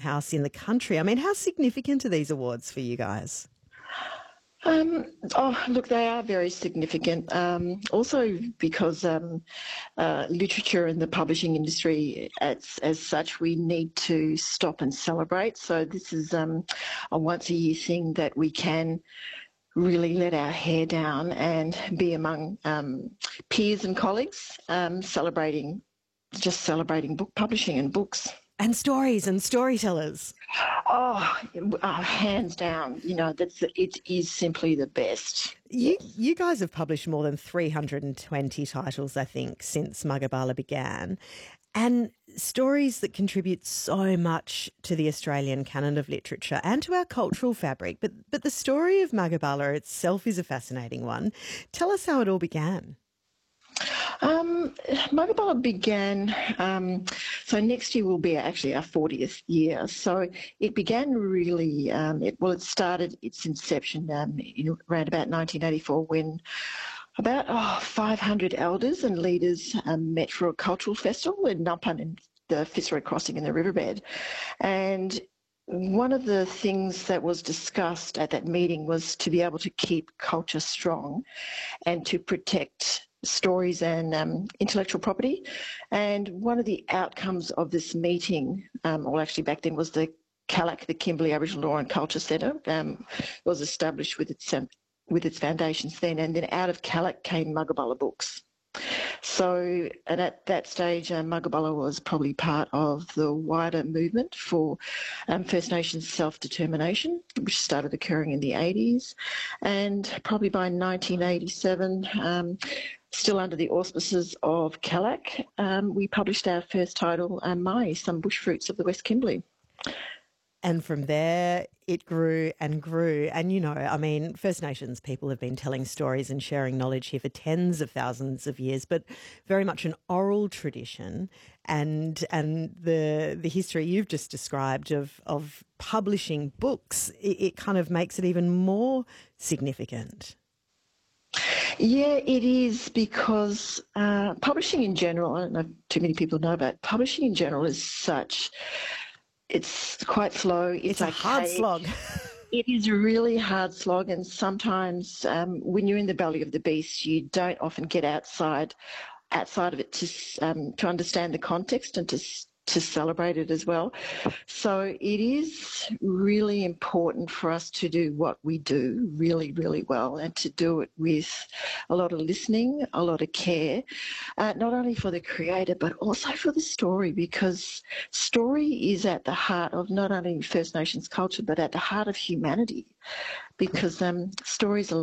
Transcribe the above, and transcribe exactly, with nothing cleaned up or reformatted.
house in the country. I mean, how significant are these awards for you guys? Um, oh, look, they are very significant. Um, also because um, uh, literature and the publishing industry, as, as such, we need to stop and celebrate. So this is um, a once-a-year thing that we can really let our hair down and be among um, peers and colleagues, um, celebrating, just celebrating book publishing and books. And stories and storytellers. Oh, uh, hands down, you know, that's it is simply the best. You Yes. you guys have published more than three hundred twenty titles, I think, since Magabala began, and stories that contribute so much to the Australian canon of literature and to our cultural fabric. But but the story of Magabala itself is a fascinating one. Tell us how it all began. Um, Magabala began, um, so next year will be actually our fortieth year. So it began really, um, it, well, it started its inception um, in around about nineteen eighty-four when about oh, five hundred elders and leaders um, met for a cultural festival in Numpan and the Fitzroy Crossing in the riverbed. And one of the things that was discussed at that meeting was to be able to keep culture strong and to protect stories and um, intellectual property. And one of the outcomes of this meeting, um, well actually back then, was the C A L A C, the Kimberley Aboriginal Law and Culture Centre, um, was established with its um, with its foundations then, and then out of C A L A C came Magabala Books. So, and at that stage, uh, Magabala was probably part of the wider movement for um, First Nations self-determination, which started occurring in the eighties. And probably by nineteen eighty-seven, um, still under the auspices of C A L A C, um, we published our first title, um, Mai, Some Bush Fruits of the West Kimberley. And from there, it grew and grew. And, you know, I mean, First Nations people have been telling stories and sharing knowledge here for tens of thousands of years, but very much an oral tradition. And and the the history you've just described of, of publishing books, it, it kind of makes it even more significant. Yeah, it is, because uh, publishing in general, I don't know if too many people know about it, publishing in general is such... It's quite slow. It's, It's a hard slog. It is a really hard slog, and sometimes um, when you're in the belly of the beast, you don't often get outside outside of it to um, to understand the context and to to celebrate it as well. So it is really important for us to do what we do really, really well, and to do it with a lot of listening, a lot of care, uh, not only for the creator but also for the story, because story is at the heart of not only First Nations culture but at the heart of humanity, because um, stories are